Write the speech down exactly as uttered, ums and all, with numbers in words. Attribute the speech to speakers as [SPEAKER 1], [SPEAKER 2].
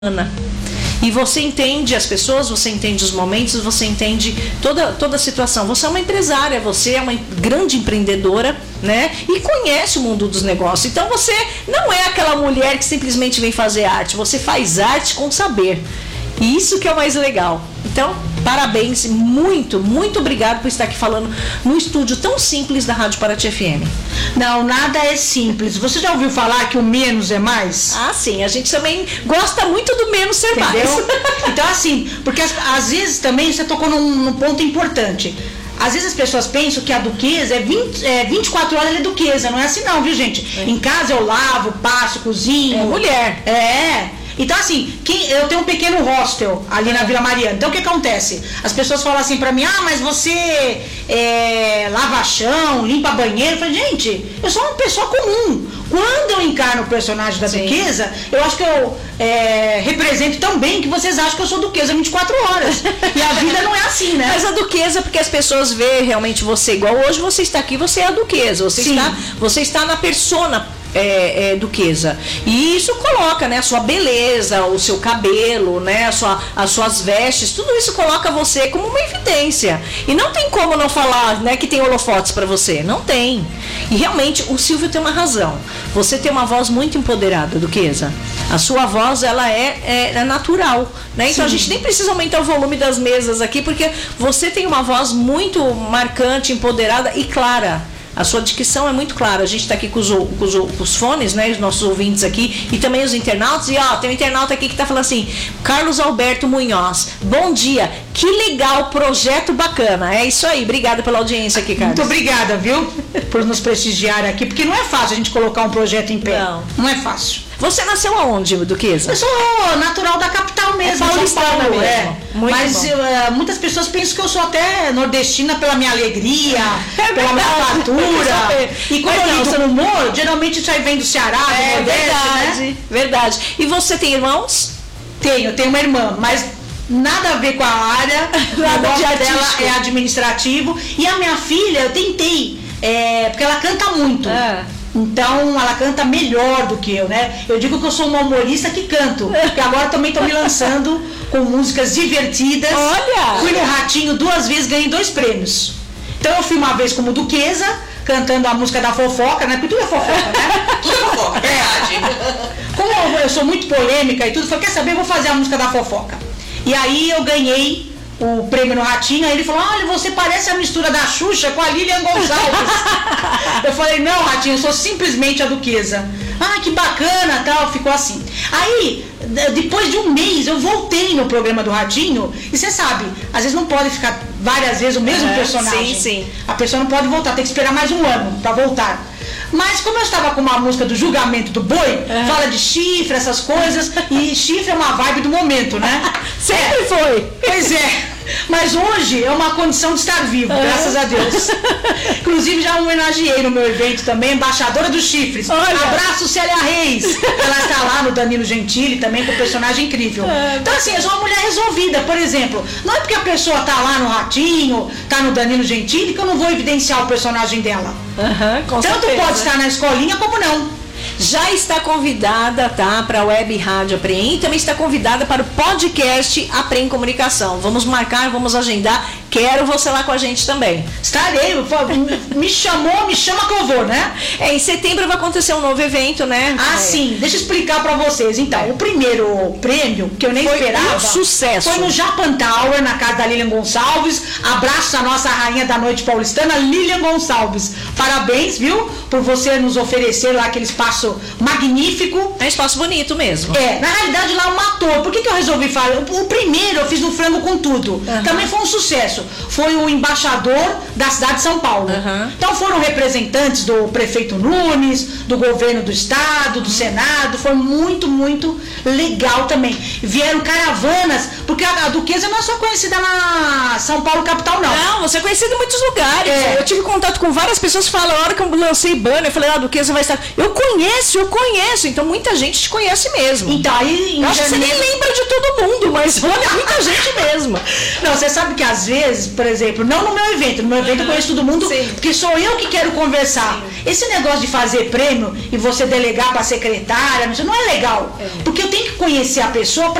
[SPEAKER 1] E você entende as pessoas, você entende os momentos, você entende toda, toda a situação. Você é uma empresária, você é uma grande empreendedora, né? E conhece o mundo dos negócios. Então você não é aquela mulher que simplesmente vem fazer arte, você faz arte com saber. E isso que é o mais legal. Então, parabéns, muito, muito obrigado por estar aqui falando num estúdio tão simples da Rádio Paraty F M.
[SPEAKER 2] Não, nada é simples. Você já ouviu falar que o menos é mais?
[SPEAKER 1] Ah, sim, a gente também gosta muito do menos ser
[SPEAKER 2] Entendeu?
[SPEAKER 1] mais.
[SPEAKER 2] Então, assim, porque às, às vezes também você tocou num, num ponto importante. Às vezes as pessoas pensam que a duquesa é, vinte, é vinte e quatro horas, ela é duquesa. Não é assim não, viu, gente? É. Em casa eu lavo, passo, cozinho.
[SPEAKER 1] É mulher.
[SPEAKER 2] É. Então, assim, quem, eu tenho um pequeno hostel ali na Vila Mariana. Então, o que acontece? As pessoas falam assim pra mim, ah, mas você é, lava chão, limpa banheiro. Eu falei, gente, eu sou uma pessoa comum. Quando eu encarno o personagem da Sim. duquesa, eu acho que eu é, represento tão bem que vocês acham que eu sou duquesa vinte e quatro horas. E a vida não é assim, né?
[SPEAKER 1] Mas a duquesa, porque as pessoas veem realmente você igual hoje, você está aqui, você é a duquesa. Você, está, você está na persona É, é, duquesa. E isso coloca, né, a sua beleza, o seu cabelo, né, a sua, as suas vestes, tudo isso coloca você como uma evidência. E não tem como não falar, né, que tem holofotes para você. Não tem. E realmente o Silvio tem uma razão. Você tem uma voz muito empoderada, duquesa. A sua voz, ela é, é, é natural, né? Então Sim. a gente nem precisa aumentar o volume das mesas aqui, porque você tem uma voz muito marcante, empoderada e clara. A sua dicção é muito clara. A gente está aqui com os, com, os, com os fones, né? Os nossos ouvintes aqui e também os internautas. E ó, tem um internauta aqui que está falando assim: Carlos Alberto Munhoz, bom dia, que legal, projeto bacana. É isso aí, obrigada pela audiência aqui, Carlos.
[SPEAKER 2] Muito obrigada, viu? Por nos prestigiar aqui, porque não é fácil a gente colocar um projeto em pé.
[SPEAKER 1] Não,
[SPEAKER 2] não é fácil.
[SPEAKER 1] Você nasceu aonde, duquesa?
[SPEAKER 2] Eu sou natural da capital mesmo,
[SPEAKER 1] é paulistana mesmo.
[SPEAKER 2] É.
[SPEAKER 1] Muito
[SPEAKER 2] Mas uh, muitas pessoas pensam que eu sou até nordestina pela minha alegria, é pela minha fartura. E quando Mas eu lido no humor, geralmente isso aí vem do Ceará, do
[SPEAKER 1] é,
[SPEAKER 2] Nordeste,
[SPEAKER 1] verdade,
[SPEAKER 2] né?
[SPEAKER 1] Verdade. E você tem irmãos?
[SPEAKER 2] Tenho, tenho uma irmã, mas nada a ver com a área.
[SPEAKER 1] Nada
[SPEAKER 2] o
[SPEAKER 1] de
[SPEAKER 2] dela é administrativo. E a minha filha, eu tentei, é, porque ela canta muito.
[SPEAKER 1] É.
[SPEAKER 2] Então ela canta melhor do que eu, né? Eu digo que eu sou uma humorista que canto, porque agora também estou me lançando com músicas divertidas.
[SPEAKER 1] Olha!
[SPEAKER 2] Fui no Ratinho duas vezes, ganhei dois prêmios. Então eu fui uma vez como duquesa, cantando a música da fofoca, né? Porque tudo é fofoca, né?
[SPEAKER 3] Tudo é fofoca, é verdade.
[SPEAKER 2] Como eu, eu sou muito polêmica e tudo, falei, quer saber, eu vou fazer a música da fofoca. E aí eu ganhei o prêmio no Ratinho, aí ele falou, olha, você parece a mistura da Xuxa com a Lilian Gonçalves. Eu falei, não, Ratinho, eu sou simplesmente a duquesa. Ah, que bacana, tal, ficou assim. Aí, depois de um mês, eu voltei no programa do Ratinho, e você sabe, às vezes não pode ficar várias vezes o mesmo
[SPEAKER 1] é,
[SPEAKER 2] personagem.
[SPEAKER 1] Sim, sim.
[SPEAKER 2] A pessoa não pode voltar, tem que esperar mais um ano pra voltar. Mas como eu estava com uma música do julgamento do boi, uhum. fala de chifre, essas coisas, e chifre é uma vibe do momento, né?
[SPEAKER 1] Sempre
[SPEAKER 2] é.
[SPEAKER 1] foi.
[SPEAKER 2] Pois é. Mas hoje é uma condição de estar vivo, uhum. graças a Deus. Inclusive já homenageei no meu evento também, embaixadora dos chifres.
[SPEAKER 1] Olha.
[SPEAKER 2] Abraço, Célia Reis. Ela está lá no Danilo Gentili também, com um personagem incrível. É, então assim, eu sou uma mulher resolvida, por exemplo. Não é porque a pessoa está lá no Ratinho, está no Danilo Gentili, que eu não vou evidenciar o personagem dela.
[SPEAKER 1] Uhum, com
[SPEAKER 2] Tanto
[SPEAKER 1] certeza.
[SPEAKER 2] Pode estar na escolinha como não.
[SPEAKER 1] Já está convidada, tá, para a Web Rádio Apreen, e também está convidada para o podcast Apreen Comunicação. Vamos marcar, vamos agendar. Quero você lá com a gente também.
[SPEAKER 2] Estarei, me chamou, me chama que eu vou, né?
[SPEAKER 1] É, em setembro vai acontecer um novo evento, né?
[SPEAKER 2] Ah, é. sim, deixa eu explicar para vocês. Então, é. o primeiro prêmio, que eu nem
[SPEAKER 1] foi
[SPEAKER 2] esperava,
[SPEAKER 1] um sucesso.
[SPEAKER 2] Foi no Japan Tower, na casa da Lilian Gonçalves. Abraço à nossa rainha da noite paulistana, Lilian Gonçalves. Parabéns, viu? Por você nos oferecer lá aquele espaço magnífico.
[SPEAKER 1] É um espaço bonito mesmo.
[SPEAKER 2] É, na realidade lá um ator. Por que, que eu resolvi falar? O primeiro eu fiz no Frango com Tudo. Uhum. Também foi um sucesso. Foi o embaixador da cidade de São Paulo. Uhum. Então foram representantes do prefeito Nunes, do governo do estado, do Senado. Foi muito, muito legal também. Vieram caravanas, porque a, a duquesa não é só conhecida na São Paulo capital, não.
[SPEAKER 1] Não, você é conhecida em muitos lugares.
[SPEAKER 2] É.
[SPEAKER 1] Eu tive contato com várias pessoas que falam, a hora que eu lancei banner, eu falei, ah, a duquesa vai estar. Eu conheço, eu conheço. Então muita gente te conhece mesmo.
[SPEAKER 2] Então aí.
[SPEAKER 1] Eu acho que você nem lembra de todo mundo, mas olha, muita gente mesmo.
[SPEAKER 2] Não, você sabe que às vezes, por exemplo, não no meu evento, no meu evento eu conheço todo mundo,
[SPEAKER 1] Sim.
[SPEAKER 2] porque sou eu que quero conversar. Sim. Esse negócio de fazer prêmio e você delegar para secretária, não é legal. É. Porque eu tenho que conhecer a pessoa